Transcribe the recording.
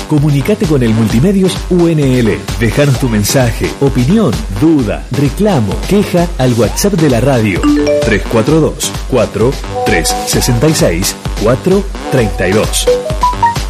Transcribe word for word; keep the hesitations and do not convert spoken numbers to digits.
Comunicate con el Multimedios U N L. Dejanos tu mensaje, opinión, duda, reclamo, queja al WhatsApp de la radio tres cuatro dos, cuatro, tres seis seis, cuatro tres dos.